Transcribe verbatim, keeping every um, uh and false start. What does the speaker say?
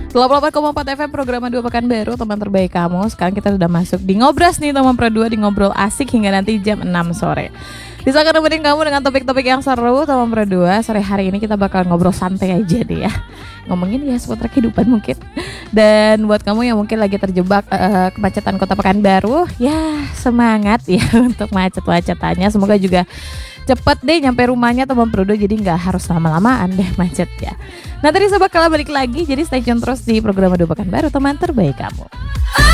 delapan puluh delapan koma empat F M program dua Pekanbaru, teman terbaik kamu. Sekarang kita sudah masuk di Ngobras nih teman Pro dua, di ngobrol asik hingga nanti jam enam sore. Bisa akan nemenin kamu dengan topik-topik yang seru teman Pro dua. Sore hari ini kita bakal ngobrol santai aja deh ya. Ngomongin ya seputar kehidupan mungkin. Dan buat kamu yang mungkin lagi terjebak uh, kemacetan kota Pekanbaru, ya semangat ya untuk macet-macetannya. Semoga juga cepet deh nyampe rumahnya teman Pro dua, jadi nggak harus lama-lamaan deh macet ya. Nah tadi saya bakal balik lagi, jadi stay tune terus di program dua Pekanbaru, teman terbaik kamu.